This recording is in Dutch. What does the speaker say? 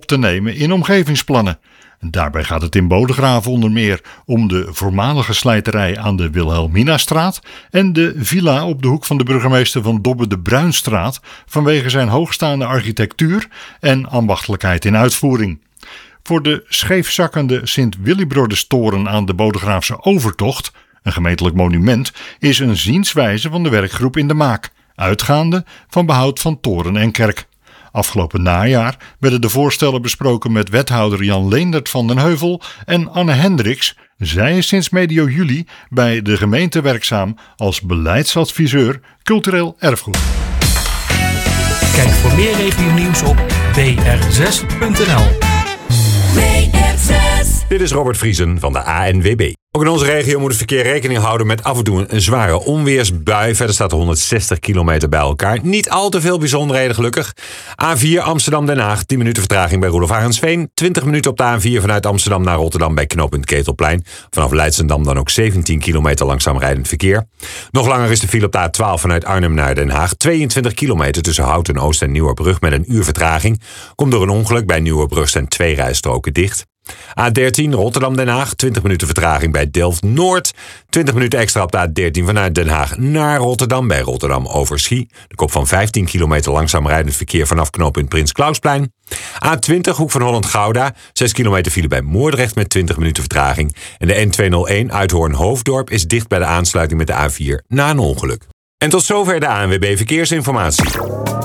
op te nemen in omgevingsplannen. Daarbij gaat het in Bodegraven onder meer om de voormalige slijterij aan de Wilhelminastraat en de villa op de hoek van de burgemeester van Dobbe de Bruinstraat vanwege zijn hoogstaande architectuur en ambachtelijkheid in uitvoering. Voor de scheefzakkende Sint-Willibrodus-toren aan de Bodegraafse Overtocht, een gemeentelijk monument, is een zienswijze van de werkgroep in de maak, uitgaande van behoud van toren en kerk. Afgelopen najaar werden de voorstellen besproken met wethouder Jan Leendert van den Heuvel en Anne Hendricks. Zij is sinds medio juli bij de gemeente werkzaam als beleidsadviseur cultureel erfgoed. Kijk voor meer regionieuws op br6.nl. Dit is Robert Vriesen van de ANWB. Ook in onze regio moet het verkeer rekening houden met af en toe een zware onweersbui. Verder staat er 160 kilometer bij elkaar. Niet al te veel bijzonderheden gelukkig. A4 Amsterdam-Den Haag, 10 minuten vertraging bij Roelof Arendsveen. 20 minuten op de A4 vanuit Amsterdam naar Rotterdam bij knooppunt Ketelplein. Vanaf Leidschendam dan ook 17 kilometer langzaam rijdend verkeer. Nog langer is de file op de A12 vanuit Arnhem naar Den Haag. 22 kilometer tussen Houten Oost en Nieuwerbrug met een uur vertraging. Komt door een ongeluk. Bij Nieuwerbrug zijn 2 rijstroken dicht. A13 Rotterdam-Den Haag, 20 minuten vertraging bij Delft-Noord. 20 minuten extra op de A13 vanuit Den Haag naar Rotterdam bij Rotterdam-Overschie. De kop van 15 kilometer langzaam rijdend verkeer vanaf knooppunt Prins Klausplein. A20 Hoek van Holland-Gouda, 6 kilometer file bij Moordrecht met 20 minuten vertraging. En de N201 Uithoorn-Hoofddorp is dicht bij de aansluiting met de A4 na een ongeluk. En tot zover de ANWB Verkeersinformatie.